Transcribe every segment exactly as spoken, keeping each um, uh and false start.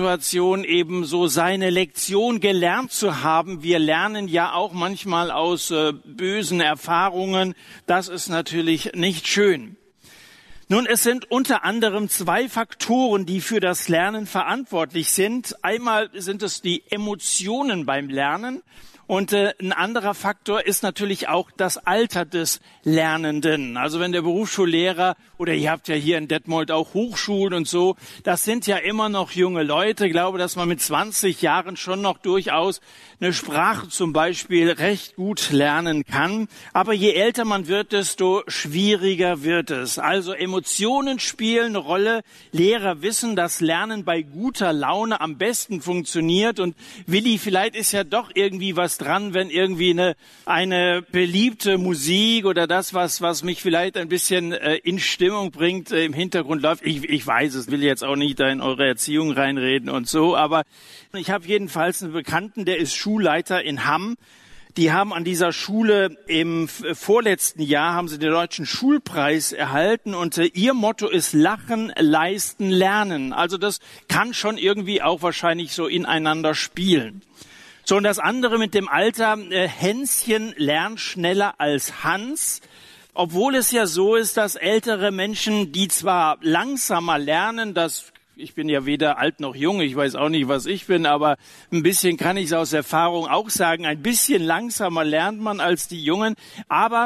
Situation eben so seine Lektion gelernt zu haben. Wir lernen ja auch manchmal aus äh, bösen Erfahrungen. Das ist natürlich nicht schön. Nun, es sind unter anderem zwei Faktoren, die für das Lernen verantwortlich sind. Einmal sind es die Emotionen beim Lernen. Und äh, ein anderer Faktor ist natürlich auch das Alter des Lernenden. Also wenn der Berufsschullehrer, oder ihr habt ja hier in Detmold auch Hochschulen und so, das sind ja immer noch junge Leute. Ich glaube, dass man mit zwanzig Jahren schon noch durchaus eine Sprache zum Beispiel recht gut lernen kann. Aber je älter man wird, desto schwieriger wird es. Also Emotionen spielen eine Rolle. Lehrer wissen, dass Lernen bei guter Laune am besten funktioniert. Und Willi, vielleicht ist ja doch irgendwie was dran, wenn irgendwie eine eine beliebte Musik oder das, was was mich vielleicht ein bisschen äh, in Stimmung bringt, äh, im Hintergrund läuft. Ich, ich weiß es, will jetzt auch nicht da in eure Erziehung reinreden und so, aber ich habe jedenfalls einen Bekannten, der ist Schulleiter in Hamm. Die haben an dieser Schule im vorletzten Jahr haben sie den Deutschen Schulpreis erhalten und äh, ihr Motto ist Lachen, Leisten, Lernen. Also das kann schon irgendwie auch wahrscheinlich so ineinander spielen. So, und das andere mit dem Alter, äh, Hänschen lernt schneller als Hans, obwohl es ja so ist, dass ältere Menschen, die zwar langsamer lernen, das, ich bin ja weder alt noch jung, ich weiß auch nicht, was ich bin, aber ein bisschen kann ich es aus Erfahrung auch sagen, ein bisschen langsamer lernt man als die Jungen, aber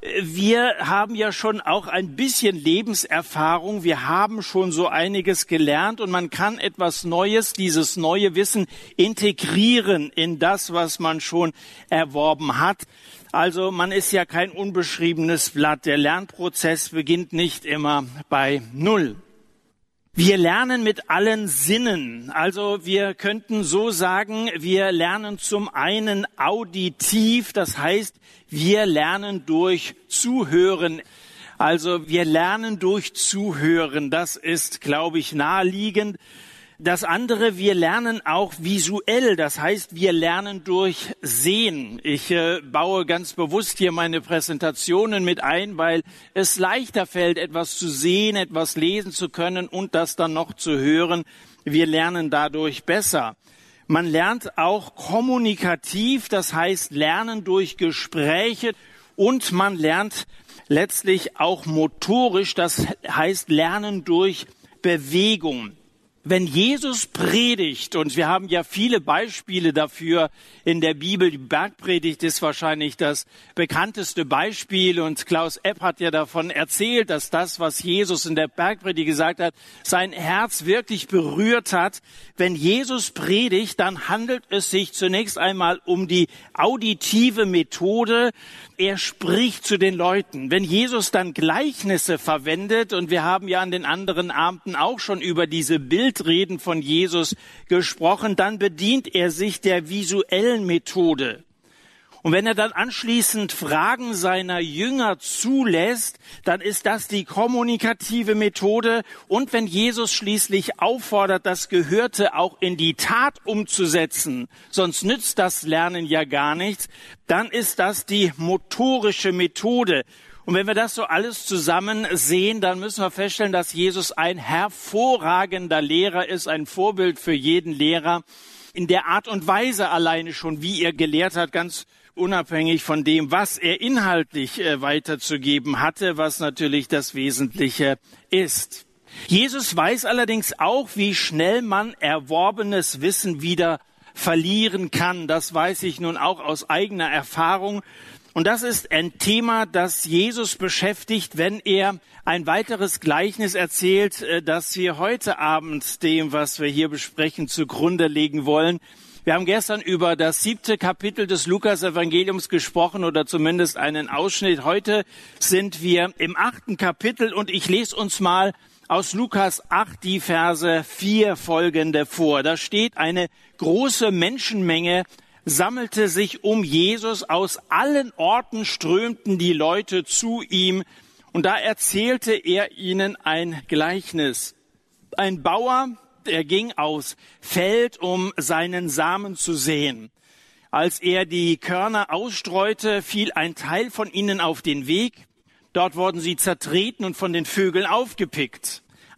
wir haben ja schon auch ein bisschen Lebenserfahrung, wir haben schon so einiges gelernt und man kann etwas Neues, dieses neue Wissen integrieren in das, was man schon erworben hat. Also man ist ja kein unbeschriebenes Blatt, der Lernprozess beginnt nicht immer bei Null. Wir lernen mit allen Sinnen. Also wir könnten so sagen, wir lernen zum einen auditiv, das heißt, wir lernen durch Zuhören. Also wir lernen durch Zuhören, das ist, glaube ich, naheliegend. Das andere, wir lernen auch visuell, das heißt, wir lernen durch Sehen. Ich äh, baue ganz bewusst hier meine Präsentationen mit ein, weil es leichter fällt, etwas zu sehen, etwas lesen zu können und das dann noch zu hören. Wir lernen dadurch besser. Man lernt auch kommunikativ, das heißt, lernen durch Gespräche und man lernt letztlich auch motorisch, das heißt, lernen durch Bewegung. Wenn Jesus predigt, und wir haben ja viele Beispiele dafür in der Bibel, die Bergpredigt ist wahrscheinlich das bekannteste Beispiel und Klaus Epp hat ja davon erzählt, dass das, was Jesus in der Bergpredigt gesagt hat, sein Herz wirklich berührt hat. Wenn Jesus predigt, dann handelt es sich zunächst einmal um die auditive Methode. Er spricht zu den Leuten. Wenn Jesus dann Gleichnisse verwendet, und wir haben ja an den anderen Abenden auch schon über diese Bildreden von Jesus gesprochen, dann bedient er sich der visuellen Methode. Und wenn er dann anschließend Fragen seiner Jünger zulässt, dann ist das die kommunikative Methode. Und wenn Jesus schließlich auffordert, das Gehörte auch in die Tat umzusetzen, sonst nützt das Lernen ja gar nichts, dann ist das die motorische Methode. Und wenn wir das so alles zusammen sehen, dann müssen wir feststellen, dass Jesus ein hervorragender Lehrer ist, ein Vorbild für jeden Lehrer. In der Art und Weise alleine schon, wie er gelehrt hat, ganz unabhängig von dem, was er inhaltlich äh, weiterzugeben hatte, was natürlich das Wesentliche ist. Jesus weiß allerdings auch, wie schnell man erworbenes Wissen wieder verlieren kann. Das weiß ich nun auch aus eigener Erfahrung. Und das ist ein Thema, das Jesus beschäftigt, wenn er ein weiteres Gleichnis erzählt, das wir heute Abend dem, was wir hier besprechen, zugrunde legen wollen. Wir haben gestern über das siebte Kapitel des Lukas-Evangeliums gesprochen oder zumindest einen Ausschnitt. Heute sind wir im achten Kapitel und ich lese uns mal aus Lukas acht die Verse vier folgende vor. Da steht: Eine große Menschenmenge sammelte sich um Jesus, aus allen Orten strömten die Leute zu ihm und da erzählte er ihnen ein Gleichnis. Ein Bauer, er ging aufs Feld, um seinen Samen zu säen. Als er die Körner ausstreute, fiel ein Teil von ihnen auf den Weg. Dort wurden sie zertreten und von den Vögeln aufgepickt.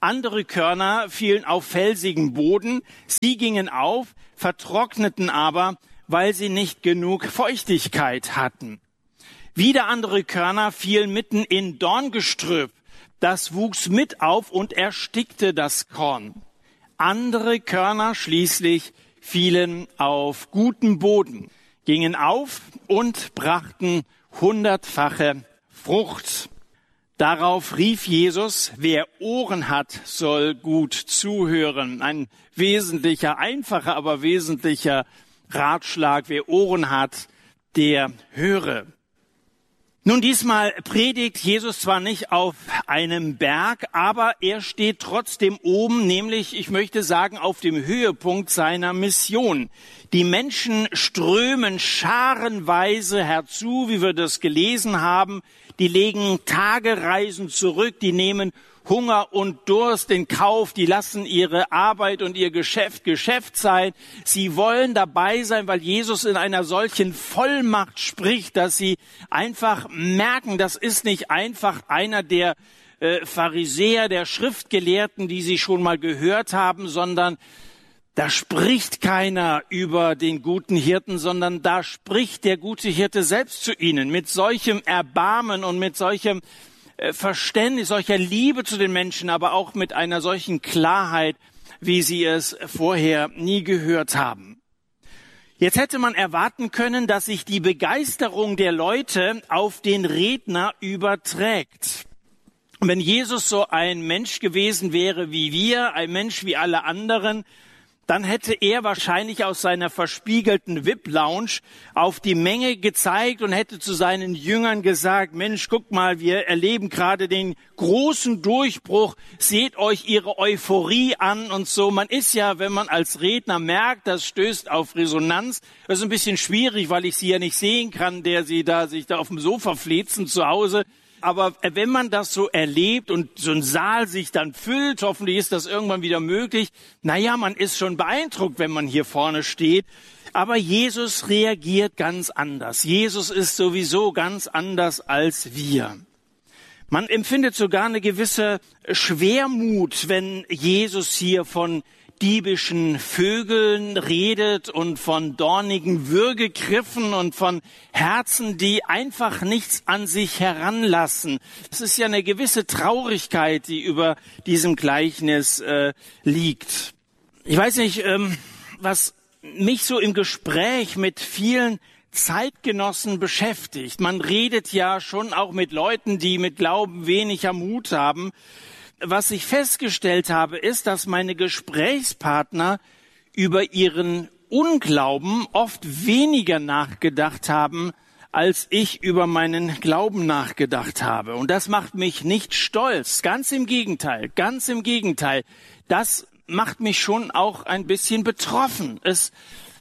Andere Körner fielen auf felsigen Boden. Sie gingen auf, vertrockneten aber, weil sie nicht genug Feuchtigkeit hatten. Wieder andere Körner fielen mitten in Dorngestrüpp. Das wuchs mit auf und erstickte das Korn. Andere Körner schließlich fielen auf guten Boden, gingen auf und brachten hundertfache Frucht. Darauf rief Jesus, wer Ohren hat, soll gut zuhören. Ein wesentlicher, einfacher, aber wesentlicher Ratschlag. Wer Ohren hat, der höre. Nun, diesmal predigt Jesus zwar nicht auf einem Berg, aber er steht trotzdem oben, nämlich, ich möchte sagen, auf dem Höhepunkt seiner Mission. Die Menschen strömen scharenweise herzu, wie wir das gelesen haben. Die legen Tagereisen zurück, die nehmen Hunger und Durst in Kauf, die lassen ihre Arbeit und ihr Geschäft Geschäft sein. Sie wollen dabei sein, weil Jesus in einer solchen Vollmacht spricht, dass sie einfach merken, das ist nicht einfach einer der äh, Pharisäer, der Schriftgelehrten, die sie schon mal gehört haben, sondern da spricht keiner über den guten Hirten, sondern da spricht der gute Hirte selbst zu ihnen mit solchem Erbarmen und mit solchem Verständnis, solcher Liebe zu den Menschen, aber auch mit einer solchen Klarheit, wie sie es vorher nie gehört haben. Jetzt hätte man erwarten können, dass sich die Begeisterung der Leute auf den Redner überträgt. Und wenn Jesus so ein Mensch gewesen wäre wie wir, ein Mensch wie alle anderen, dann hätte er wahrscheinlich aus seiner verspiegelten V I P-Lounge auf die Menge gezeigt und hätte zu seinen Jüngern gesagt, Mensch, guck mal, wir erleben gerade den großen Durchbruch, seht euch ihre Euphorie an und so. Man ist ja, wenn man als Redner merkt, das stößt auf Resonanz, das ist ein bisschen schwierig, weil ich sie ja nicht sehen kann, der sie da sich da auf dem Sofa flezen zu Hause. Aber wenn man das so erlebt und so ein Saal sich dann füllt, hoffentlich ist das irgendwann wieder möglich, naja, man ist schon beeindruckt, wenn man hier vorne steht. Aber Jesus reagiert ganz anders. Jesus ist sowieso ganz anders als wir. Man empfindet sogar eine gewisse Schwermut, wenn Jesus hier von diebischen Vögeln redet und von dornigen Würgegriffen und von Herzen, die einfach nichts an sich heranlassen. Es ist ja eine gewisse Traurigkeit, die über diesem Gleichnis äh, liegt. Ich weiß nicht, ähm, was mich so im Gespräch mit vielen Zeitgenossen beschäftigt. Man redet ja schon auch mit Leuten, die mit Glauben wenig am Hut haben. Was ich festgestellt habe, ist, dass meine Gesprächspartner über ihren Unglauben oft weniger nachgedacht haben, als ich über meinen Glauben nachgedacht habe. Und das macht mich nicht stolz. Ganz im Gegenteil, ganz im Gegenteil. Das macht mich schon auch ein bisschen betroffen. Es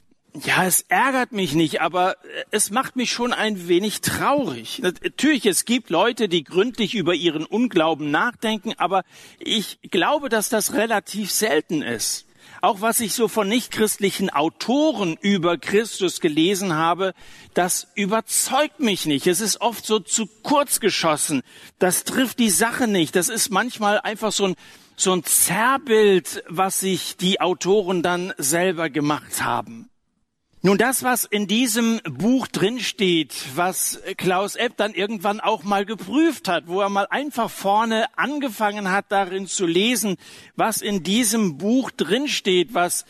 Ja, es ärgert mich nicht, aber es macht mich schon ein wenig traurig. Natürlich, es gibt Leute, die gründlich über ihren Unglauben nachdenken, aber ich glaube, dass das relativ selten ist. Auch was ich so von nichtchristlichen Autoren über Christus gelesen habe, das überzeugt mich nicht. Es ist oft so zu kurz geschossen. Das trifft die Sache nicht. Das ist manchmal einfach so ein, so ein Zerrbild, was sich die Autoren dann selber gemacht haben. Nun, das, was in diesem Buch drinsteht, was Klaus Epp dann irgendwann auch mal geprüft hat, wo er mal einfach vorne angefangen hat, darin zu lesen, was in diesem Buch drinsteht, was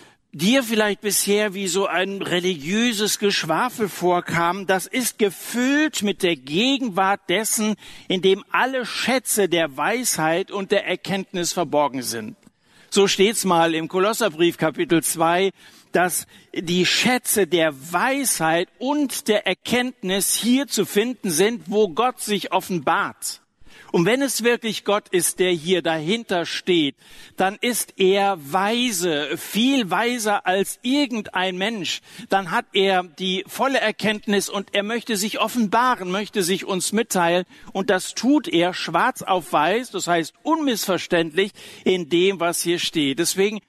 dir vielleicht bisher wie so ein religiöses Geschwafel vorkam, das ist gefüllt mit der Gegenwart dessen, in dem alle Schätze der Weisheit und der Erkenntnis verborgen sind. So steht's mal im Kolosserbrief Kapitel zwei, dass die Schätze der Weisheit und der Erkenntnis hier zu finden sind, wo Gott sich offenbart. Und wenn es wirklich Gott ist, der hier dahinter steht, dann ist er weise, viel weiser als irgendein Mensch. Dann hat er die volle Erkenntnis und er möchte sich offenbaren, möchte sich uns mitteilen. Und das tut er schwarz auf weiß, das heißt unmissverständlich in dem, was hier steht. Deswegen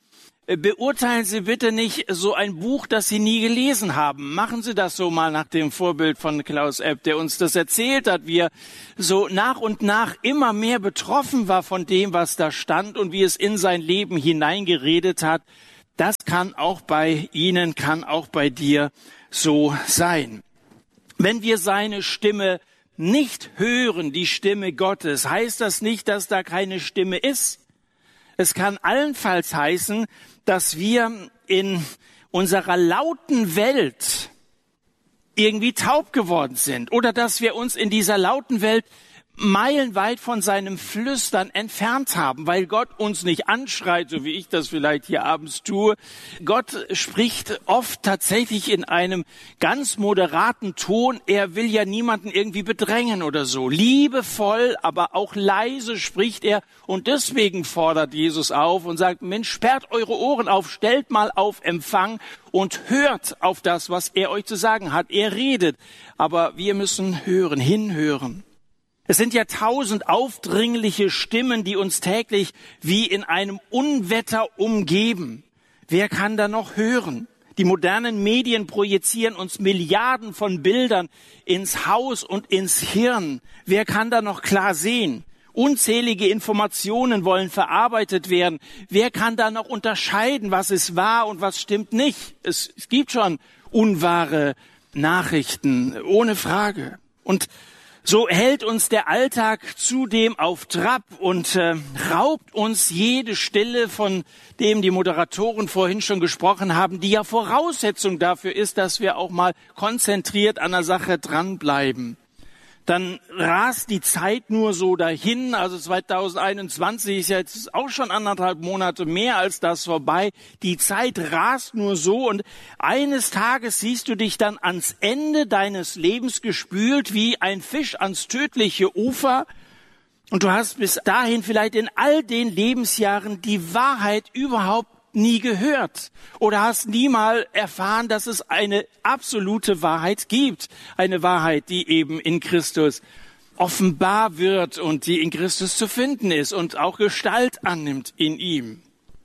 beurteilen Sie bitte nicht so ein Buch, das Sie nie gelesen haben. Machen Sie das so mal nach dem Vorbild von Klaus Epp, der uns das erzählt hat, wie er so nach und nach immer mehr betroffen war von dem, was da stand und wie es in sein Leben hineingeredet hat. Das kann auch bei Ihnen, kann auch bei dir so sein. Wenn wir seine Stimme nicht hören, die Stimme Gottes, heißt das nicht, dass da keine Stimme ist. Es kann allenfalls heißen, dass wir in unserer lauten Welt irgendwie taub geworden sind oder dass wir uns in dieser lauten Welt meilenweit von seinem Flüstern entfernt haben, weil Gott uns nicht anschreit, so wie ich das vielleicht hier abends tue. Gott spricht oft tatsächlich in einem ganz moderaten Ton. Er will ja niemanden irgendwie bedrängen oder so. Liebevoll, aber auch leise spricht er. Und deswegen fordert Jesus auf und sagt, Mensch, sperrt eure Ohren auf, stellt mal auf Empfang und hört auf das, was er euch zu sagen hat. Er redet, aber wir müssen hören, hinhören. Es sind ja tausend aufdringliche Stimmen, die uns täglich wie in einem Unwetter umgeben. Wer kann da noch hören? Die modernen Medien projizieren uns Milliarden von Bildern ins Haus und ins Hirn. Wer kann da noch klar sehen? Unzählige Informationen wollen verarbeitet werden. Wer kann da noch unterscheiden, was ist wahr und was stimmt nicht? Es, es gibt schon unwahre Nachrichten, ohne Frage. Und so hält uns der Alltag zudem auf Trab und äh, raubt uns jede Stille, von dem die Moderatoren vorhin schon gesprochen haben, die ja Voraussetzung dafür ist, dass wir auch mal konzentriert an der Sache dranbleiben. Dann rast die Zeit nur so dahin, also zweitausendeinundzwanzig ist ja jetzt auch schon anderthalb Monate mehr als das vorbei. Die Zeit rast nur so und eines Tages siehst du dich dann ans Ende deines Lebens gespült wie ein Fisch ans tödliche Ufer und du hast bis dahin vielleicht in all den Lebensjahren die Wahrheit überhaupt nie gehört oder hast nie mal erfahren, dass es eine absolute Wahrheit gibt. Eine Wahrheit, die eben in Christus offenbar wird und die in Christus zu finden ist und auch Gestalt annimmt in ihm.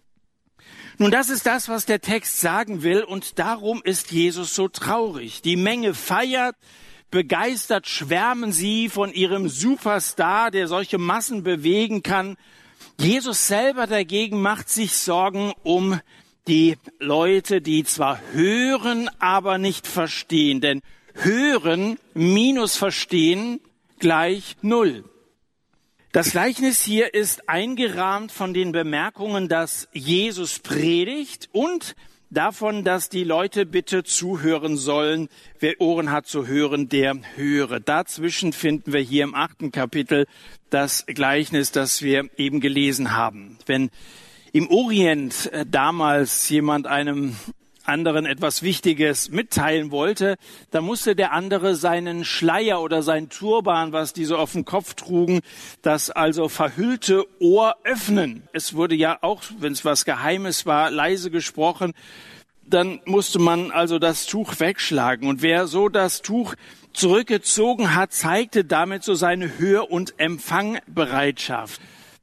Nun, das ist das, was der Text sagen will und darum ist Jesus so traurig. Die Menge feiert, begeistert schwärmen sie von ihrem Superstar, der solche Massen bewegen kann. Jesus selber dagegen macht sich Sorgen um die Leute, die zwar hören, aber nicht verstehen. Denn hören minus verstehen gleich null. Das Gleichnis hier ist eingerahmt von den Bemerkungen, dass Jesus predigt und davon, dass die Leute bitte zuhören sollen. Wer Ohren hat zu hören, der höre. Dazwischen finden wir hier im achten Kapitel das Gleichnis, das wir eben gelesen haben. Wenn im Orient damals jemand einem anderen etwas Wichtiges mitteilen wollte, dann musste der andere seinen Schleier oder sein Turban, was die so auf dem Kopf trugen, das also verhüllte Ohr öffnen. Es wurde ja auch, wenn es was Geheimes war, leise gesprochen. Dann musste man also das Tuch wegschlagen. Und wer so das Tuch zurückgezogen hat, zeigte damit so seine Hör- und Empfangbereitschaft.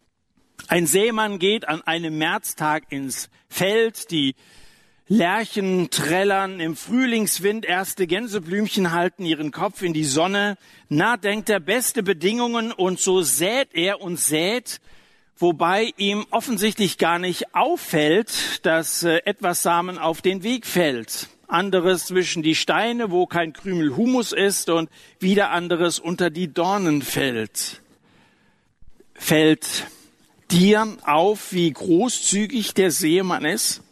Ein Sämann geht an einem Märztag ins Feld, die Lerchen trällern im Frühlingswind, erste Gänseblümchen halten ihren Kopf in die Sonne. Na, denkt er, beste Bedingungen und so sät er und sät, wobei ihm offensichtlich gar nicht auffällt, dass äh, etwas Samen auf den Weg fällt. Anderes zwischen die Steine, wo kein Krümel Humus ist und wieder anderes unter die Dornen fällt. Fällt dir auf, wie großzügig der Sämann ist?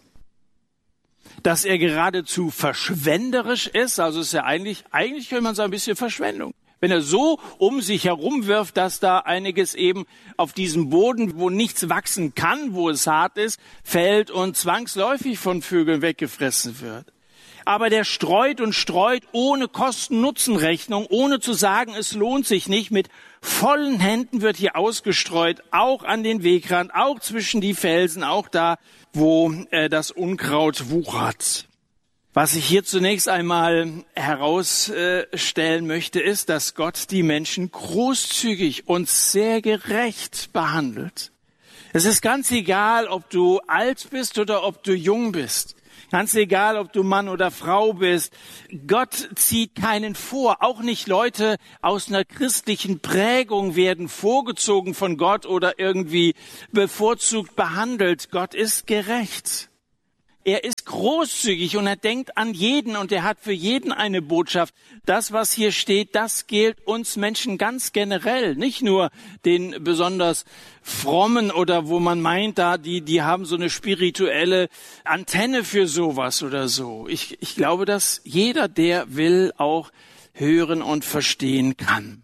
Dass er geradezu verschwenderisch ist, also ist er eigentlich, eigentlich könnte man sagen, ein bisschen Verschwendung. Wenn er so um sich herum wirft, dass da einiges eben auf diesem Boden, wo nichts wachsen kann, wo es hart ist, fällt und zwangsläufig von Vögeln weggefressen wird. Aber der streut und streut ohne Kosten-Nutzen-Rechnung, ohne zu sagen, es lohnt sich nicht. Mit vollen Händen wird hier ausgestreut, auch an den Wegrand, auch zwischen die Felsen, auch da, wo äh, das Unkraut wuchert. Was ich hier zunächst einmal herausstellen möchte, ist, dass Gott die Menschen großzügig und sehr gerecht behandelt. Es ist ganz egal, ob du alt bist oder ob du jung bist. Ganz egal, ob du Mann oder Frau bist. Gott zieht keinen vor. Auch nicht Leute aus einer christlichen Prägung werden vorgezogen von Gott oder irgendwie bevorzugt behandelt. Gott ist gerecht. Er ist großzügig und er denkt an jeden und er hat für jeden eine Botschaft. Das, was hier steht, das gilt uns Menschen ganz generell, nicht nur den besonders frommen oder wo man meint, da die die haben so eine spirituelle Antenne für sowas oder so. Ich ich glaube, dass jeder, der will, auch hören und verstehen kann.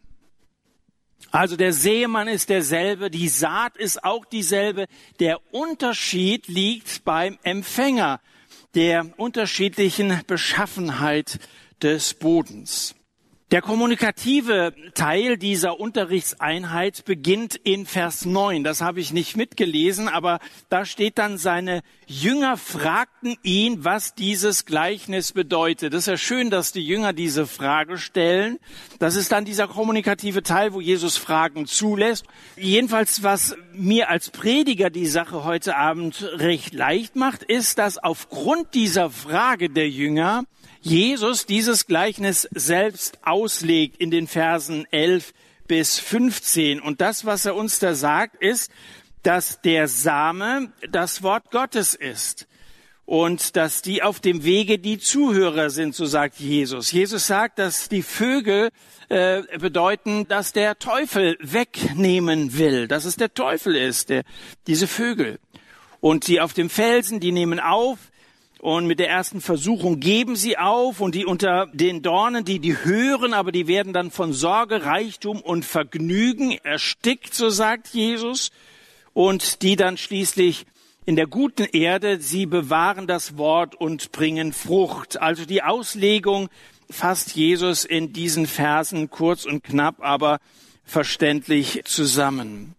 Also der Sämann ist derselbe, die Saat ist auch dieselbe. Der Unterschied liegt beim Empfänger, der unterschiedlichen Beschaffenheit des Bodens. Der kommunikative Teil dieser Unterrichtseinheit beginnt in Vers neun. Das habe ich nicht mitgelesen, aber da steht dann, seine Jünger fragten ihn, was dieses Gleichnis bedeutet. Das ist ja schön, dass die Jünger diese Frage stellen. Das ist dann dieser kommunikative Teil, wo Jesus Fragen zulässt. Jedenfalls, was mir als Prediger die Sache heute Abend recht leicht macht, ist, dass aufgrund dieser Frage der Jünger Jesus dieses Gleichnis selbst auslegt in den Versen elf bis fünfzehn. Und das, was er uns da sagt, ist, dass der Same das Wort Gottes ist und dass die auf dem Wege die Zuhörer sind, so sagt Jesus. Jesus sagt, dass die Vögel äh, bedeuten, dass der Teufel wegnehmen will, dass es der Teufel ist, der, diese Vögel. Und die auf dem Felsen, die nehmen auf. Und mit der ersten Versuchung geben sie auf und die unter den Dornen, die die hören, aber die werden dann von Sorge, Reichtum und Vergnügen erstickt, so sagt Jesus. Und die dann schließlich in der guten Erde, sie bewahren das Wort und bringen Frucht. Also die Auslegung fasst Jesus in diesen Versen kurz und knapp, aber verständlich zusammen.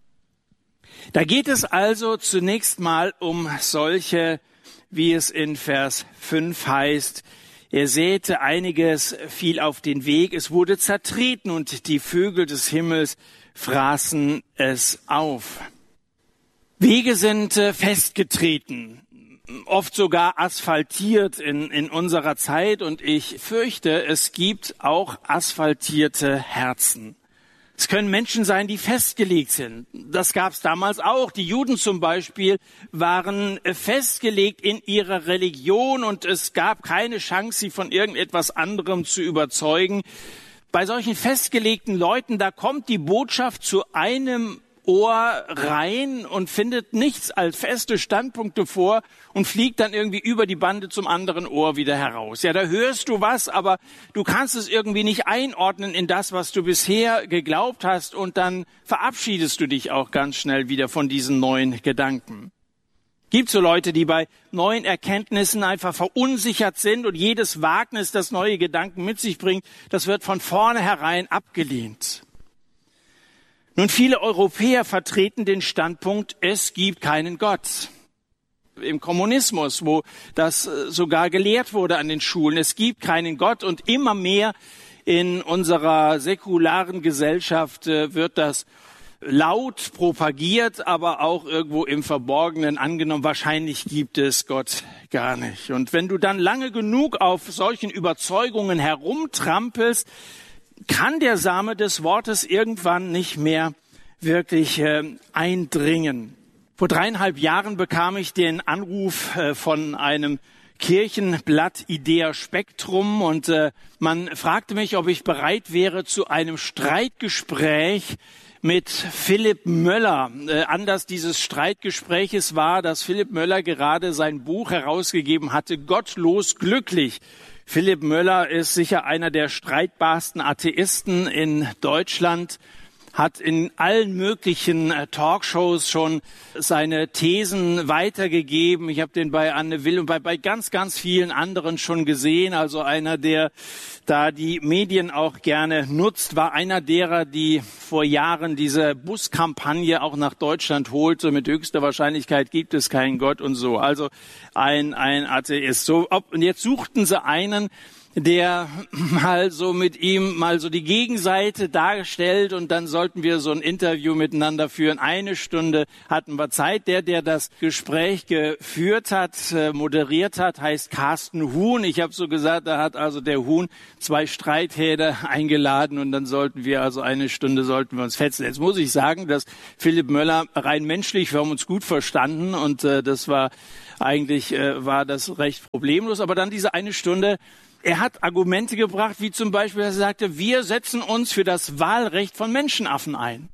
Da geht es also zunächst mal um solche, wie es in Vers fünf heißt, er säte einiges, fiel auf den Weg, es wurde zertreten und die Vögel des Himmels fraßen es auf. Wege sind äh, festgetreten, oft sogar asphaltiert in, in unserer Zeit und ich fürchte, es gibt auch asphaltierte Herzen. Es können Menschen sein, die festgelegt sind. Das gab es damals auch. Die Juden zum Beispiel waren festgelegt in ihrer Religion und es gab keine Chance, sie von irgendetwas anderem zu überzeugen. Bei solchen festgelegten Leuten, da kommt die Botschaft zu einem Ohr rein und findet nichts als feste Standpunkte vor und fliegt dann irgendwie über die Bande zum anderen Ohr wieder heraus. Ja, da hörst du was, aber du kannst es irgendwie nicht einordnen in das, was du bisher geglaubt hast und dann verabschiedest du dich auch ganz schnell wieder von diesen neuen Gedanken. Gibt so Leute, die bei neuen Erkenntnissen einfach verunsichert sind und jedes Wagnis, das neue Gedanken mit sich bringt, das wird von vornherein abgelehnt. Nun, viele Europäer vertreten den Standpunkt, es gibt keinen Gott. Im Kommunismus, wo das sogar gelehrt wurde an den Schulen, es gibt keinen Gott und immer mehr in unserer säkularen Gesellschaft wird das laut propagiert, aber auch irgendwo im Verborgenen angenommen. Wahrscheinlich gibt es Gott gar nicht. Und wenn du dann lange genug auf solchen Überzeugungen herumtrampelst, kann der Same des Wortes irgendwann nicht mehr wirklich äh, eindringen. Vor dreieinhalb Jahren bekam ich den Anruf äh, von einem Kirchenblatt Idea Spektrum und äh, man fragte mich, ob ich bereit wäre zu einem Streitgespräch mit Philipp Möller. Äh, Anlass dieses Streitgespräches war, dass Philipp Möller gerade sein Buch herausgegeben hatte, Gottlos glücklich. Philipp Möller ist sicher einer der streitbarsten Atheisten in Deutschland, hat in allen möglichen Talkshows schon seine Thesen weitergegeben. Ich habe den bei Anne Will und bei, bei ganz, ganz vielen anderen schon gesehen. Also einer, der da die Medien auch gerne nutzt, war einer derer, die vor Jahren diese Buskampagne auch nach Deutschland holte. Mit höchster Wahrscheinlichkeit gibt es keinen Gott und so. Also ein, ein Atheist. So, ob, und jetzt suchten sie einen, der mal so mit ihm mal so die Gegenseite darstellt und dann sollten wir so ein Interview miteinander führen. Eine Stunde hatten wir Zeit. Der, der das Gespräch geführt hat, moderiert hat, heißt Carsten Huhn. Ich habe so gesagt, da hat also der Huhn zwei Streithähne eingeladen und dann sollten wir also eine Stunde sollten wir uns fetzen. Jetzt muss ich sagen, dass Philipp Möller rein menschlich, wir haben uns gut verstanden und äh, das war eigentlich äh, war das recht problemlos. Aber dann diese eine Stunde, er hat Argumente gebracht, wie zum Beispiel, er sagte, wir setzen uns für das Wahlrecht von Menschenaffen ein.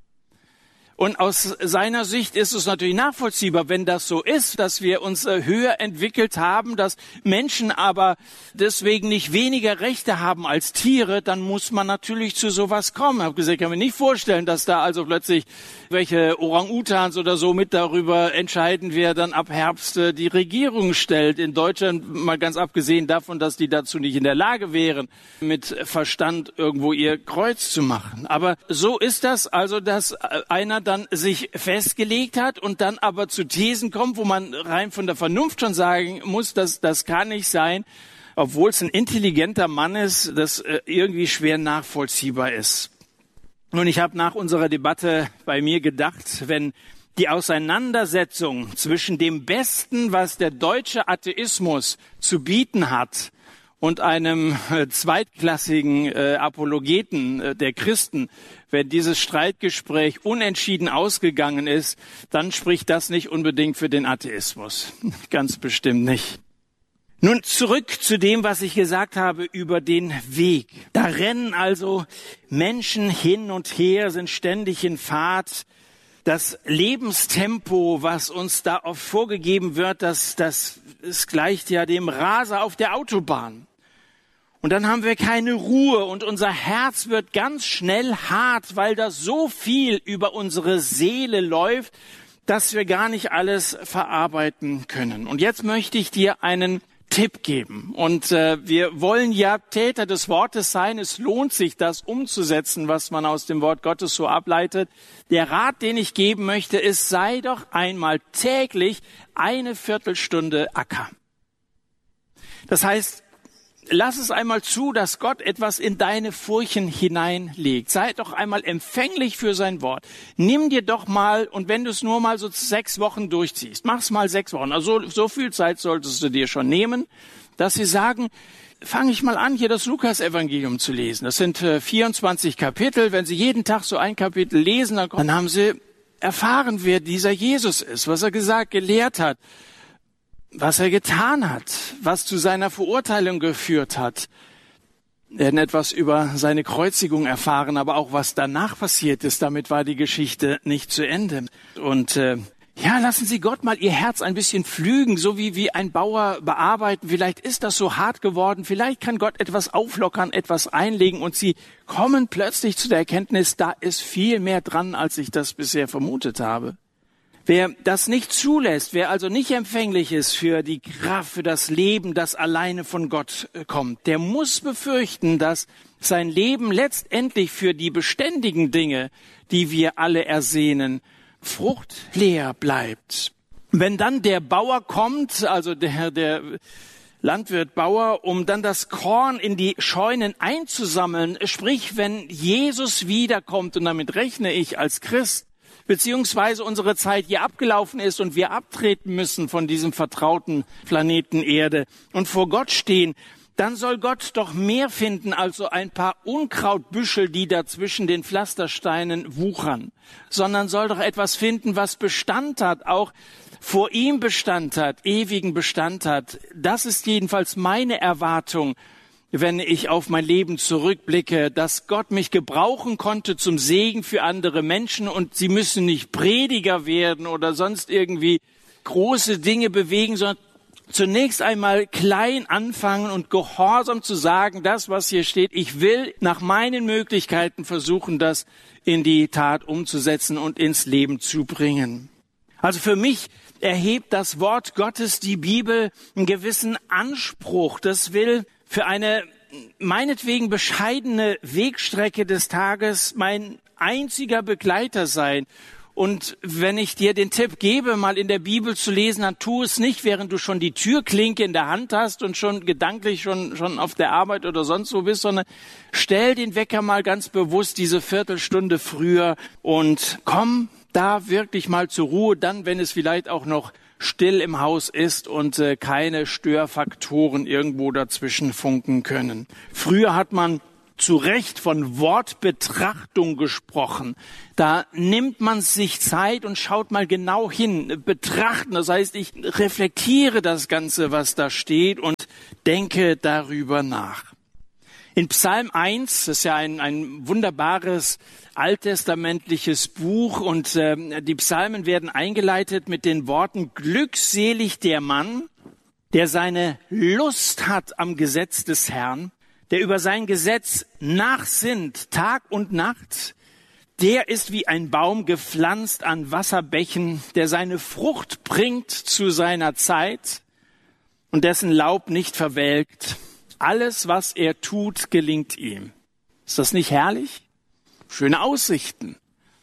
Und aus seiner Sicht ist es natürlich nachvollziehbar, wenn das so ist, dass wir uns höher entwickelt haben, dass Menschen aber deswegen nicht weniger Rechte haben als Tiere, dann muss man natürlich zu sowas kommen. Ich habe gesagt, ich kann mir nicht vorstellen, dass da also plötzlich welche Orang-Utans oder so mit darüber entscheiden, wer dann ab Herbst die Regierung stellt. In Deutschland, mal ganz abgesehen davon, dass die dazu nicht in der Lage wären, mit Verstand irgendwo ihr Kreuz zu machen. Aber so ist das also, dass einer dann sich festgelegt hat und dann aber zu Thesen kommt, wo man rein von der Vernunft schon sagen muss, dass das kann nicht sein, obwohl es ein intelligenter Mann ist, das irgendwie schwer nachvollziehbar ist. Nun, ich habe nach unserer Debatte bei mir gedacht, wenn die Auseinandersetzung zwischen dem Besten, was der deutsche Atheismus zu bieten hat, und einem äh, zweitklassigen äh, Apologeten äh, der Christen, wenn dieses Streitgespräch unentschieden ausgegangen ist, dann spricht das nicht unbedingt für den Atheismus. Ganz bestimmt nicht. Nun zurück zu dem, was ich gesagt habe über den Weg. Da rennen also Menschen hin und her, sind ständig in Fahrt. Das Lebenstempo, was uns da oft vorgegeben wird, das, das, das gleicht ja dem Raser auf der Autobahn. Und dann haben wir keine Ruhe und unser Herz wird ganz schnell hart, weil da so viel über unsere Seele läuft, dass wir gar nicht alles verarbeiten können. Und jetzt möchte ich dir einen Tipp geben. Und äh, wir wollen ja Täter des Wortes sein. Es lohnt sich, das umzusetzen, was man aus dem Wort Gottes so ableitet. Der Rat, den ich geben möchte, ist, sei doch einmal täglich eine Viertelstunde Acker. Das heißt, lass es einmal zu, dass Gott etwas in deine Furchen hineinlegt. Sei doch einmal empfänglich für sein Wort. Nimm dir doch mal, und wenn du es nur mal so sechs Wochen durchziehst, mach's mal sechs Wochen. Also so viel Zeit solltest du dir schon nehmen, dass sie sagen, fange ich mal an, hier das Lukas-Evangelium zu lesen. Das sind äh, vierundzwanzig Kapitel. Wenn Sie jeden Tag so ein Kapitel lesen, dann, dann haben Sie erfahren, wer dieser Jesus ist, was er gesagt, gelehrt hat, was er getan hat, was zu seiner Verurteilung geführt hat. Wir werden etwas über seine Kreuzigung erfahren, aber auch was danach passiert ist. Damit war die Geschichte nicht zu Ende. Und äh, ja, lassen Sie Gott mal Ihr Herz ein bisschen pflügen, so wie wie ein Bauer bearbeiten. Vielleicht ist das so hart geworden. Vielleicht kann Gott etwas auflockern, etwas einlegen und Sie kommen plötzlich zu der Erkenntnis, da ist viel mehr dran, als ich das bisher vermutet habe. Wer das nicht zulässt, wer also nicht empfänglich ist für die Kraft, für das Leben, das alleine von Gott kommt, der muss befürchten, dass sein Leben letztendlich für die beständigen Dinge, die wir alle ersehnen, fruchtleer bleibt. Wenn dann der Bauer kommt, also der, der Landwirt, Bauer, um dann das Korn in die Scheunen einzusammeln, sprich, wenn Jesus wiederkommt, und damit rechne ich als Christ, beziehungsweise unsere Zeit hier abgelaufen ist und wir abtreten müssen von diesem vertrauten Planeten Erde und vor Gott stehen, dann soll Gott doch mehr finden als so ein paar Unkrautbüschel, die da zwischen den Pflastersteinen wuchern, sondern soll doch etwas finden, was Bestand hat, auch vor ihm Bestand hat, ewigen Bestand hat. Das ist jedenfalls meine Erwartung, wenn ich auf mein Leben zurückblicke, dass Gott mich gebrauchen konnte zum Segen für andere Menschen und sie müssen nicht Prediger werden oder sonst irgendwie große Dinge bewegen, sondern zunächst einmal klein anfangen und gehorsam zu sagen, das, was hier steht, ich will nach meinen Möglichkeiten versuchen, das in die Tat umzusetzen und ins Leben zu bringen. Also für mich erhebt das Wort Gottes, die Bibel, einen gewissen Anspruch. Das will für eine meinetwegen bescheidene Wegstrecke des Tages mein einziger Begleiter sein. Und wenn ich dir den Tipp gebe, mal in der Bibel zu lesen, dann tu es nicht, während du schon die Türklinke in der Hand hast und schon gedanklich schon, schon auf der Arbeit oder sonst wo bist, sondern stell den Wecker mal ganz bewusst diese Viertelstunde früher und komm da wirklich mal zur Ruhe, dann, wenn es vielleicht auch noch still im Haus ist und äh, keine Störfaktoren irgendwo dazwischen funken können. Früher hat man zu Recht von Wortbetrachtung gesprochen. Da nimmt man sich Zeit und schaut mal genau hin. Betrachten, das heißt, ich reflektiere das Ganze, was da steht und denke darüber nach. In Psalm eins, das ist ja ein, ein wunderbares alttestamentliches Buch und äh, die Psalmen werden eingeleitet mit den Worten: Glückselig der Mann, der seine Lust hat am Gesetz des Herrn, der über sein Gesetz nachsinnt, Tag und Nacht. Der ist wie ein Baum gepflanzt an Wasserbächen, der seine Frucht bringt zu seiner Zeit und dessen Laub nicht verwelkt. Alles, was er tut, gelingt ihm. Ist das nicht herrlich? Schöne Aussichten.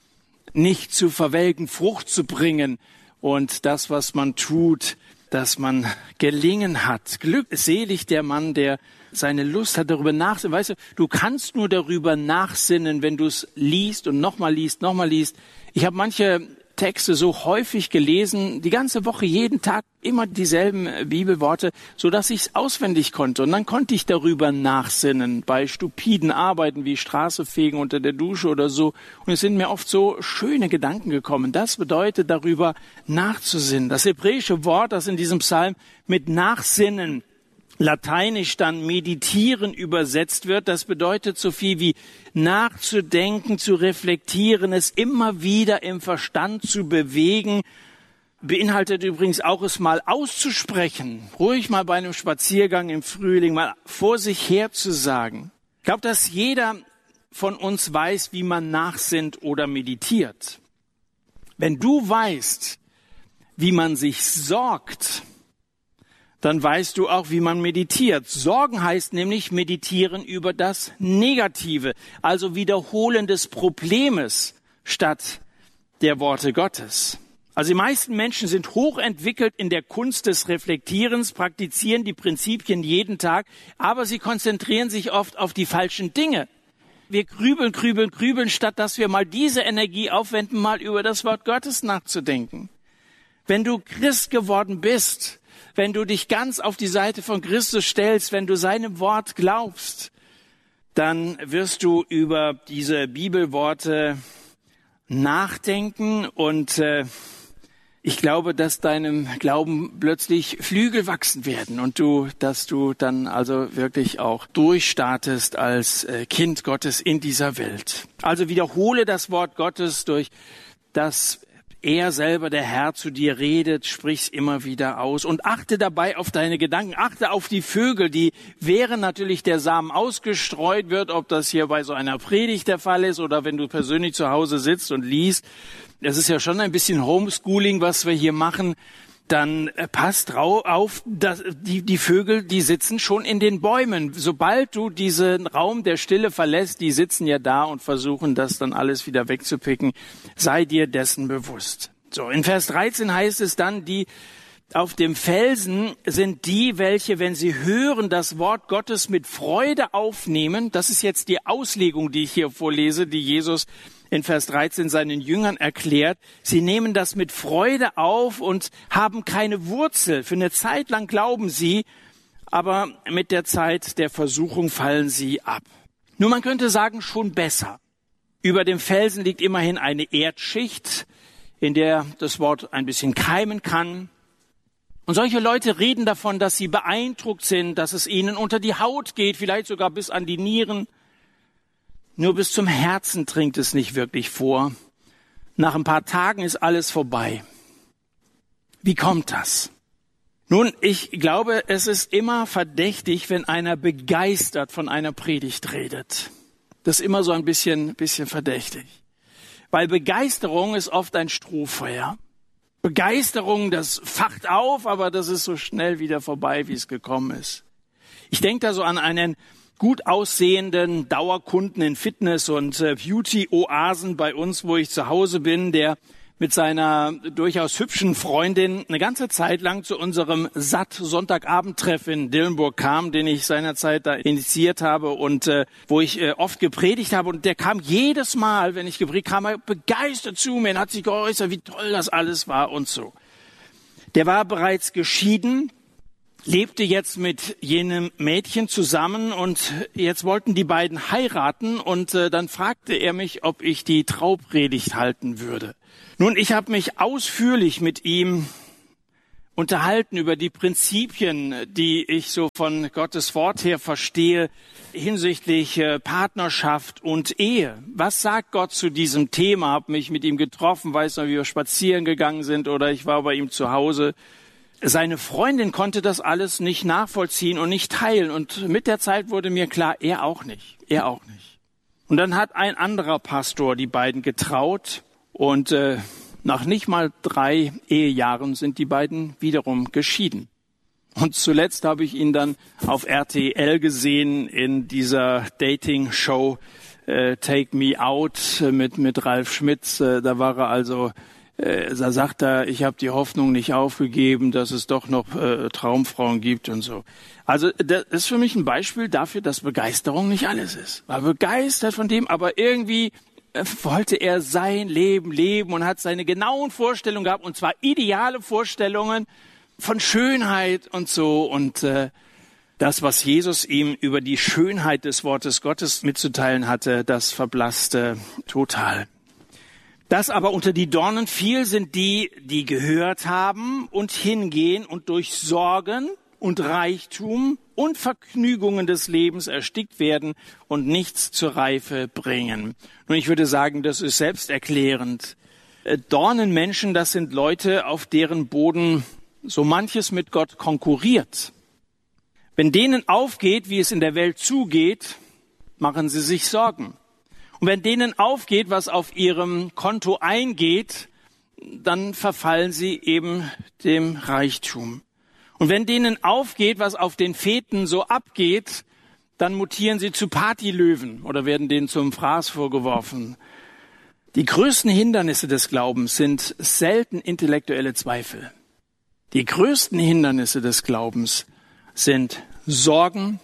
Nicht zu verwelken, Frucht zu bringen und das, was man tut, dass man gelingen hat. Glückselig der Mann, der seine Lust hat, darüber nachzusinnen. Weißt du, du kannst nur darüber nachsinnen, wenn du es liest und nochmal liest, nochmal liest. Ich habe manche Texte so häufig gelesen, die ganze Woche, jeden Tag, immer dieselben Bibelworte, so dass ich es auswendig konnte. Und dann konnte ich darüber nachsinnen, bei stupiden Arbeiten wie Straße fegen unter der Dusche oder so. Und es sind mir oft so schöne Gedanken gekommen. Das bedeutet, darüber nachzusinnen. Das hebräische Wort, das in diesem Psalm mit Nachsinnen, lateinisch dann meditieren übersetzt wird, das bedeutet so viel wie nachzudenken, zu reflektieren, es immer wieder im Verstand zu bewegen, beinhaltet übrigens auch es mal auszusprechen, ruhig mal bei einem Spaziergang im Frühling mal vor sich her zu sagen. Ich glaube, dass jeder von uns weiß, wie man nachsinnt oder meditiert. Wenn du weißt, wie man sich sorgt, dann weißt du auch, wie man meditiert. Sorgen heißt nämlich meditieren über das Negative, also Wiederholen des Problems statt der Worte Gottes. Also die meisten Menschen sind hochentwickelt in der Kunst des Reflektierens, praktizieren die Prinzipien jeden Tag, aber sie konzentrieren sich oft auf die falschen Dinge. Wir grübeln, grübeln, grübeln, statt dass wir mal diese Energie aufwenden, mal über das Wort Gottes nachzudenken. Wenn du Christ geworden bist, wenn du dich ganz auf die Seite von Christus stellst, wenn du seinem Wort glaubst, dann wirst du über diese Bibelworte nachdenken und äh, ich glaube, dass deinem Glauben plötzlich Flügel wachsen werden und du, dass du dann also wirklich auch durchstartest als äh, Kind Gottes in dieser Welt. Also wiederhole das Wort Gottes durch das er selber, der Herr, zu dir redet, sprich's immer wieder aus und achte dabei auf deine Gedanken, achte auf die Vögel, die während natürlich der Samen ausgestreut wird, ob das hier bei so einer Predigt der Fall ist oder wenn du persönlich zu Hause sitzt und liest. Das ist ja schon ein bisschen Homeschooling, was wir hier machen. Dann passt auf, dass die, die Vögel, die sitzen schon in den Bäumen. Sobald du diesen Raum der Stille verlässt, die sitzen ja da und versuchen, das dann alles wieder wegzupicken. Sei dir dessen bewusst. So, in Vers dreizehn heißt es dann, die auf dem Felsen sind die, welche, wenn sie hören, das Wort Gottes mit Freude aufnehmen. Das ist jetzt die Auslegung, die ich hier vorlese, die Jesus in Vers dreizehn seinen Jüngern erklärt. Sie nehmen das mit Freude auf und haben keine Wurzel. Für eine Zeit lang glauben sie, aber mit der Zeit der Versuchung fallen sie ab. Nur man könnte sagen, schon besser. Über dem Felsen liegt immerhin eine Erdschicht, in der das Wort ein bisschen keimen kann. Und solche Leute reden davon, dass sie beeindruckt sind, dass es ihnen unter die Haut geht, vielleicht sogar bis an die Nieren. Nur bis zum Herzen dringt es nicht wirklich vor. Nach ein paar Tagen ist alles vorbei. Wie kommt das? Nun, ich glaube, es ist immer verdächtig, wenn einer begeistert von einer Predigt redet. Das ist immer so ein bisschen, bisschen verdächtig. Weil Begeisterung ist oft ein Strohfeuer. Begeisterung, das facht auf, aber das ist so schnell wieder vorbei, wie es gekommen ist. Ich denke da so an einen gut aussehenden Dauerkunden in Fitness- und äh, Beauty-Oasen bei uns, wo ich zu Hause bin, der mit seiner durchaus hübschen Freundin eine ganze Zeit lang zu unserem Satt-Sonntagabendtreff in Dillenburg kam, den ich seinerzeit da initiiert habe und äh, wo ich äh, oft gepredigt habe. Und der kam jedes Mal, wenn ich gepredigt kam, er begeistert zu mir und hat sich geäußert, wie toll das alles war und so. Der war bereits geschieden, lebte jetzt mit jenem Mädchen zusammen und jetzt wollten die beiden heiraten und äh, dann fragte er mich, ob ich die Traupredigt halten würde. Nun, ich habe mich ausführlich mit ihm unterhalten über die Prinzipien, die ich so von Gottes Wort her verstehe, hinsichtlich äh, Partnerschaft und Ehe. Was sagt Gott zu diesem Thema? Habe mich mit ihm getroffen, weiß noch, wie wir spazieren gegangen sind oder ich war bei ihm zu Hause. Seine Freundin konnte das alles nicht nachvollziehen und nicht teilen. Und mit der Zeit wurde mir klar, er auch nicht. Er auch nicht. Und dann hat ein anderer Pastor die beiden getraut. Und äh, nach nicht mal drei Ehejahren sind die beiden wiederum geschieden. Und zuletzt habe ich ihn dann auf R T L gesehen in dieser Dating-Show äh, Take Me Out mit mit Ralf Schmitz. Äh, da war er also... Da sagt er, ich habe die Hoffnung nicht aufgegeben, dass es doch noch äh, Traumfrauen gibt und so. Also das ist für mich ein Beispiel dafür, dass Begeisterung nicht alles ist. War begeistert von dem, aber irgendwie äh, wollte er sein Leben leben und hat seine genauen Vorstellungen gehabt, und zwar ideale Vorstellungen von Schönheit und so. Und äh, das, was Jesus ihm über die Schönheit des Wortes Gottes mitzuteilen hatte, das verblasste total. Das aber unter die Dornen fiel, sind die, die gehört haben und hingehen und durch Sorgen und Reichtum und Vergnügungen des Lebens erstickt werden und nichts zur Reife bringen. Nun, ich würde sagen, das ist selbsterklärend. Dornenmenschen, das sind Leute, auf deren Boden so manches mit Gott konkurriert. Wenn denen aufgeht, wie es in der Welt zugeht, machen sie sich Sorgen. Und wenn denen aufgeht, was auf ihrem Konto eingeht, dann verfallen sie eben dem Reichtum. Und wenn denen aufgeht, was auf den Feten so abgeht, dann mutieren sie zu Partylöwen oder werden denen zum Fraß vorgeworfen. Die größten Hindernisse des Glaubens sind selten intellektuelle Zweifel. Die größten Hindernisse des Glaubens sind Sorgen,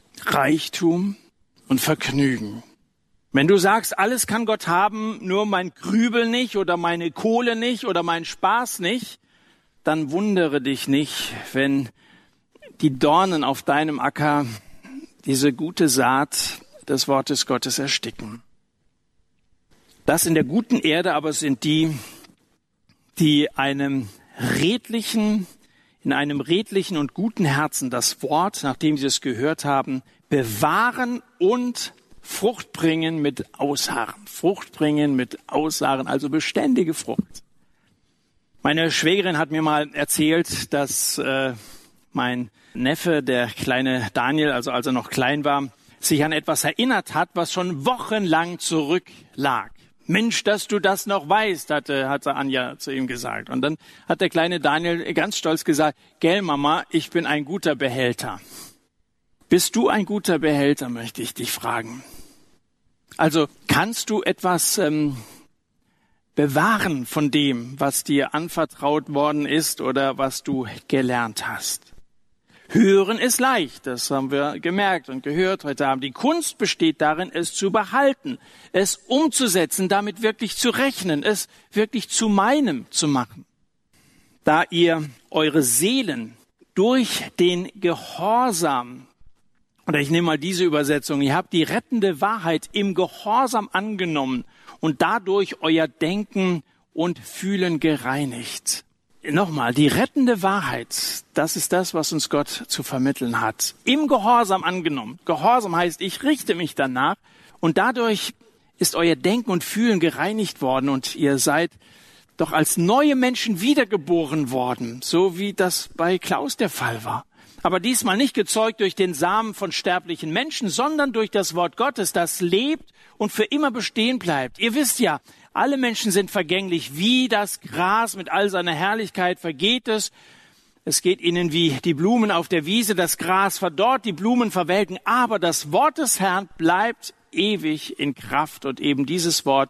Reichtum und Vergnügen. Wenn du sagst, alles kann Gott haben, nur mein Grübel nicht oder meine Kohle nicht oder mein Spaß nicht, dann wundere dich nicht, wenn die Dornen auf deinem Acker diese gute Saat des Wortes Gottes ersticken. Das in der guten Erde aber sind die, die einem redlichen, in einem redlichen und guten Herzen das Wort, nachdem sie es gehört haben, bewahren und Frucht bringen mit Ausharren. Frucht bringen mit Ausharren, also beständige Frucht. Meine Schwägerin hat mir mal erzählt, dass äh, mein Neffe, der kleine Daniel, also als er noch klein war, sich an etwas erinnert hat, was schon wochenlang zurücklag. Mensch, dass du das noch weißt, hatte, hatte Anja zu ihm gesagt. Und dann hat der kleine Daniel ganz stolz gesagt, gell Mama, ich bin ein guter Behälter. Bist du ein guter Behälter, möchte ich dich fragen. Also kannst du etwas ähm, bewahren von dem, was dir anvertraut worden ist oder was du gelernt hast? Hören ist leicht, das haben wir gemerkt und gehört heute Abend. Die Kunst besteht darin, es zu behalten, es umzusetzen, damit wirklich zu rechnen, es wirklich zu meinem zu machen. Da ihr eure Seelen durch den Gehorsam, oder ich nehme mal diese Übersetzung, ihr habt die rettende Wahrheit im Gehorsam angenommen und dadurch euer Denken und Fühlen gereinigt. Nochmal, die rettende Wahrheit, das ist das, was uns Gott zu vermitteln hat. Im Gehorsam angenommen. Gehorsam heißt, ich richte mich danach und dadurch ist euer Denken und Fühlen gereinigt worden und ihr seid doch als neue Menschen wiedergeboren worden, so wie das bei Klaus der Fall war. Aber diesmal nicht gezeugt durch den Samen von sterblichen Menschen, sondern durch das Wort Gottes, das lebt und für immer bestehen bleibt. Ihr wisst ja, alle Menschen sind vergänglich, wie das Gras mit all seiner Herrlichkeit vergeht es. Es geht ihnen wie die Blumen auf der Wiese, das Gras verdorrt, die Blumen verwelken, aber das Wort des Herrn bleibt ewig in Kraft. Und eben dieses Wort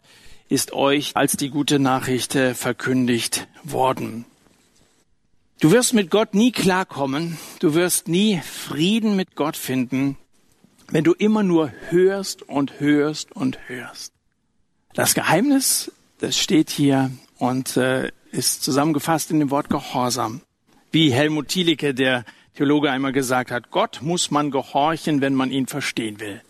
ist euch als die gute Nachricht verkündigt worden. Du wirst mit Gott nie klarkommen, du wirst nie Frieden mit Gott finden, wenn du immer nur hörst und hörst und hörst. Das Geheimnis, das steht hier und äh, ist zusammengefasst in dem Wort Gehorsam. Wie Helmut Thielicke, der Theologe, einmal gesagt hat, Gott muss man gehorchen, wenn man ihn verstehen will.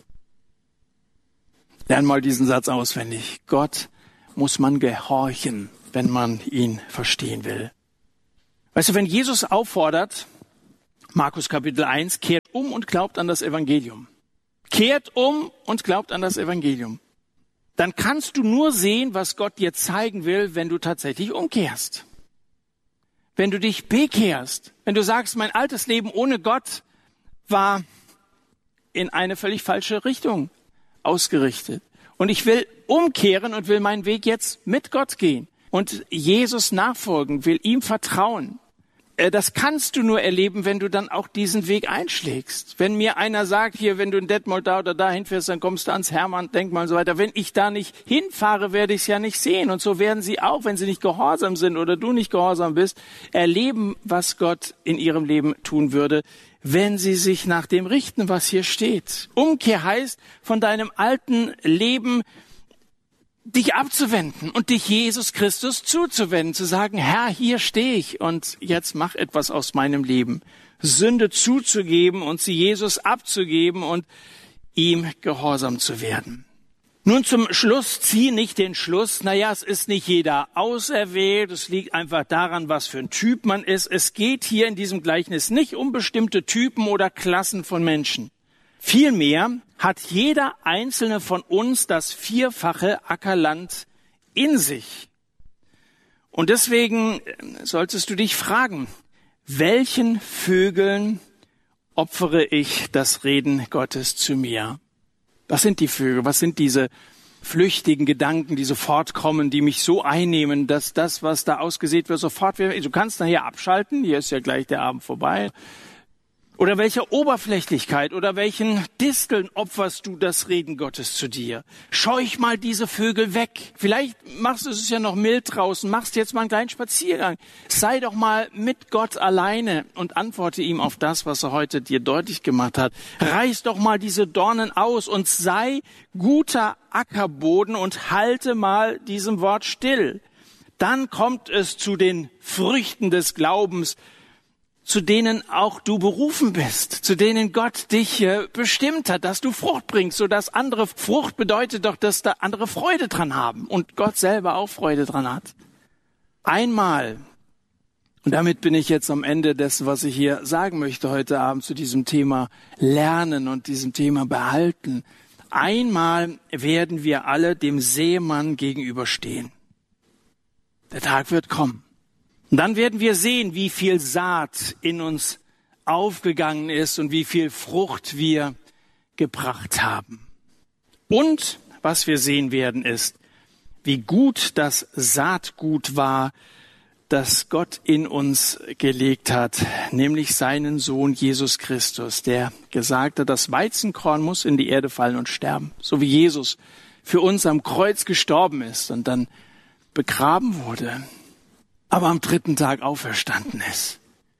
Lern mal diesen Satz auswendig. Gott muss man gehorchen, wenn man ihn verstehen will. Weißt du, wenn Jesus auffordert, Markus Kapitel eins, kehrt um und glaubt an das Evangelium. Kehrt um und glaubt an das Evangelium. Dann kannst du nur sehen, was Gott dir zeigen will, wenn du tatsächlich umkehrst. Wenn du dich bekehrst, wenn du sagst, mein altes Leben ohne Gott war in eine völlig falsche Richtung ausgerichtet. Und ich will umkehren und will meinen Weg jetzt mit Gott gehen und Jesus nachfolgen, will ihm vertrauen. Das kannst du nur erleben, wenn du dann auch diesen Weg einschlägst. Wenn mir einer sagt, hier, wenn du in Detmold da oder da hinfährst, dann kommst du ans Hermann-Denkmal und so weiter. Wenn ich da nicht hinfahre, werde ich es ja nicht sehen. Und so werden sie auch, wenn sie nicht gehorsam sind oder du nicht gehorsam bist, erleben, was Gott in ihrem Leben tun würde, wenn sie sich nach dem richten, was hier steht. Umkehr heißt, von deinem alten Leben dich abzuwenden und dich Jesus Christus zuzuwenden, zu sagen, Herr, hier stehe ich und jetzt mach etwas aus meinem Leben. Sünde zuzugeben und sie Jesus abzugeben und ihm gehorsam zu werden. Nun zum Schluss, zieh nicht den Schluss, naja, es ist nicht jeder auserwählt, es liegt einfach daran, was für ein Typ man ist. Es geht hier in diesem Gleichnis nicht um bestimmte Typen oder Klassen von Menschen. Vielmehr hat jeder einzelne von uns das vierfache Ackerland in sich. Und deswegen solltest du dich fragen, welchen Vögeln opfere ich das Reden Gottes zu mir? Was sind die Vögel? Was sind diese flüchtigen Gedanken, die sofort kommen, die mich so einnehmen, dass das, was da ausgesät wird, sofort wird? Du kannst nachher abschalten, hier ist ja gleich der Abend vorbei. Oder welche Oberflächlichkeit oder welchen Disteln opferst du das Reden Gottes zu dir? Scheuch mal diese Vögel weg. Vielleicht machst du es ja noch mild draußen, machst jetzt mal einen kleinen Spaziergang. Sei doch mal mit Gott alleine und antworte ihm auf das, was er heute dir deutlich gemacht hat. Reiß doch mal diese Dornen aus und sei guter Ackerboden und halte mal diesem Wort still. Dann kommt es zu den Früchten des Glaubens, zu denen auch du berufen bist, zu denen Gott dich äh, bestimmt hat, dass du Frucht bringst, sodass andere Frucht bedeutet doch, dass da andere Freude dran haben und Gott selber auch Freude dran hat. Einmal, und damit bin ich jetzt am Ende dessen, was ich hier sagen möchte heute Abend zu diesem Thema Lernen und diesem Thema Behalten. Einmal werden wir alle dem Sämann gegenüberstehen. Der Tag wird kommen. Und dann werden wir sehen, wie viel Saat in uns aufgegangen ist und wie viel Frucht wir gebracht haben. Und was wir sehen werden ist, wie gut das Saatgut war, das Gott in uns gelegt hat, nämlich seinen Sohn Jesus Christus, der gesagt hat, das Weizenkorn muss in die Erde fallen und sterben, so wie Jesus für uns am Kreuz gestorben ist und dann begraben wurde, aber am dritten Tag auferstanden ist.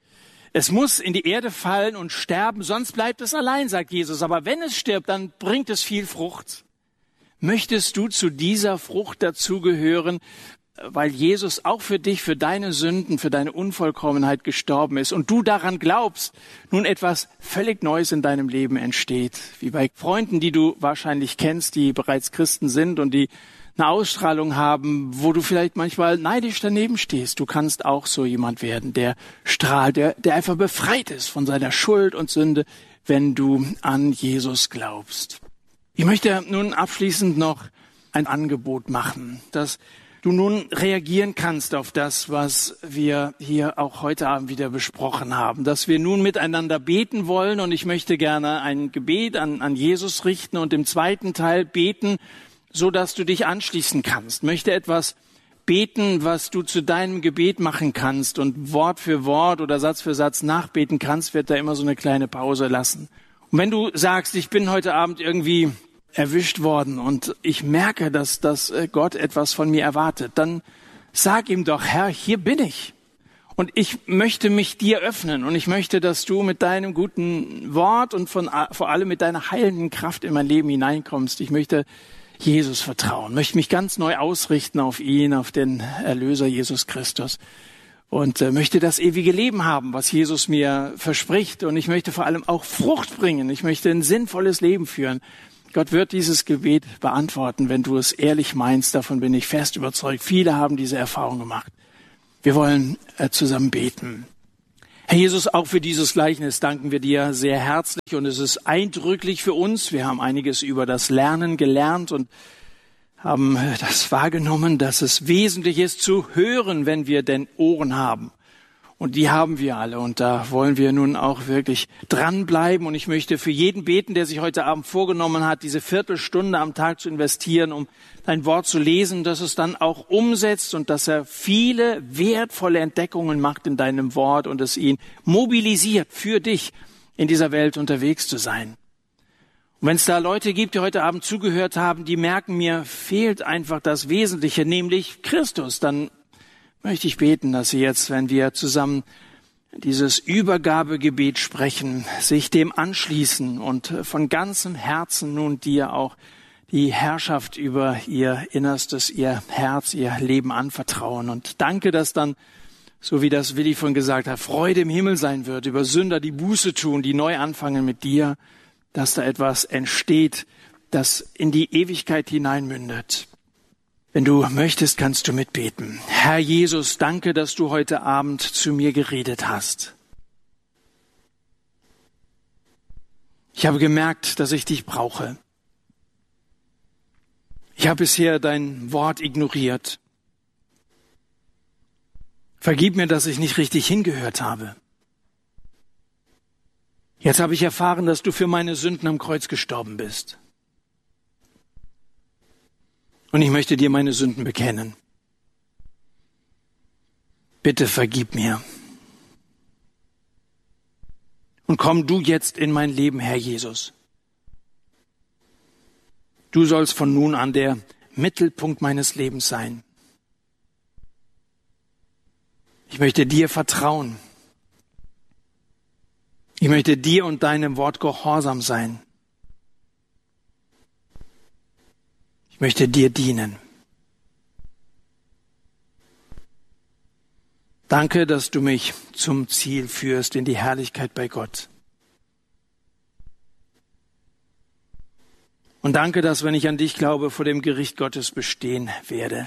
Es muss in die Erde fallen und sterben, sonst bleibt es allein, sagt Jesus. Aber wenn es stirbt, dann bringt es viel Frucht. Möchtest du zu dieser Frucht dazugehören, weil Jesus auch für dich, für deine Sünden, für deine Unvollkommenheit gestorben ist und du daran glaubst, nun etwas völlig Neues in deinem Leben entsteht, wie bei Freunden, die du wahrscheinlich kennst, die bereits Christen sind und die eine Ausstrahlung haben, wo du vielleicht manchmal neidisch daneben stehst. Du kannst auch so jemand werden, der strahlt, der, der einfach befreit ist von seiner Schuld und Sünde, wenn du an Jesus glaubst. Ich möchte nun abschließend noch ein Angebot machen, dass du nun reagieren kannst auf das, was wir hier auch heute Abend wieder besprochen haben, dass wir nun miteinander beten wollen und ich möchte gerne ein Gebet an, an Jesus richten und im zweiten Teil beten, so dass du dich anschließen kannst. Möchte etwas beten, was du zu deinem Gebet machen kannst und Wort für Wort oder Satz für Satz nachbeten kannst, wird da immer so eine kleine Pause lassen. Und wenn du sagst, ich bin heute Abend irgendwie erwischt worden und ich merke, dass, dass Gott etwas von mir erwartet, dann sag ihm doch, Herr, hier bin ich. Und ich möchte mich dir öffnen und ich möchte, dass du mit deinem guten Wort und von, vor allem mit deiner heilenden Kraft in mein Leben hineinkommst. Ich möchte Jesus vertrauen, möchte mich ganz neu ausrichten auf ihn, auf den Erlöser Jesus Christus und äh, möchte das ewige Leben haben, was Jesus mir verspricht. Und ich möchte vor allem auch Frucht bringen. Ich möchte ein sinnvolles Leben führen. Gott wird dieses Gebet beantworten, wenn du es ehrlich meinst. Davon bin ich fest überzeugt. Viele haben diese Erfahrung gemacht. Wir wollen äh, zusammen beten. Herr Jesus, auch für dieses Gleichnis danken wir dir sehr herzlich und es ist eindrücklich für uns. Wir haben einiges über das Lernen gelernt und haben das wahrgenommen, dass es wesentlich ist zu hören, wenn wir denn Ohren haben. Und die haben wir alle und da wollen wir nun auch wirklich dranbleiben. Und ich möchte für jeden beten, der sich heute Abend vorgenommen hat, diese Viertelstunde am Tag zu investieren, um dein Wort zu lesen, dass es dann auch umsetzt und dass er viele wertvolle Entdeckungen macht in deinem Wort und es ihn mobilisiert, für dich in dieser Welt unterwegs zu sein. Und wenn es da Leute gibt, die heute Abend zugehört haben, die merken, mir fehlt einfach das Wesentliche, nämlich Christus, dann möchte ich beten, dass Sie jetzt, wenn wir zusammen dieses Übergabegebet sprechen, sich dem anschließen und von ganzem Herzen nun dir auch die Herrschaft über Ihr Innerstes, Ihr Herz, Ihr Leben anvertrauen. Und danke, dass dann, so wie das Willi von gesagt hat, Freude im Himmel sein wird über Sünder, die Buße tun, die neu anfangen mit dir, dass da etwas entsteht, das in die Ewigkeit hineinmündet. Wenn du möchtest, kannst du mitbeten. Herr Jesus, danke, dass du heute Abend zu mir geredet hast. Ich habe gemerkt, dass ich dich brauche. Ich habe bisher dein Wort ignoriert. Vergib mir, dass ich nicht richtig hingehört habe. Jetzt habe ich erfahren, dass du für meine Sünden am Kreuz gestorben bist. Und ich möchte dir meine Sünden bekennen. Bitte vergib mir. Und komm du jetzt in mein Leben, Herr Jesus. Du sollst von nun an der Mittelpunkt meines Lebens sein. Ich möchte dir vertrauen. Ich möchte dir und deinem Wort gehorsam sein. Ich möchte dir dienen. Danke, dass du mich zum Ziel führst in die Herrlichkeit bei Gott. Und danke, dass, wenn ich an dich glaube, vor dem Gericht Gottes bestehen werde.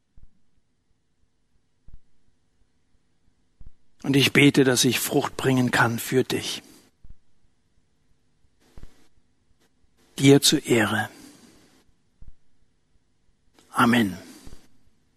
Und ich bete, dass ich Frucht bringen kann für dich. Dir zur Ehre. Amen.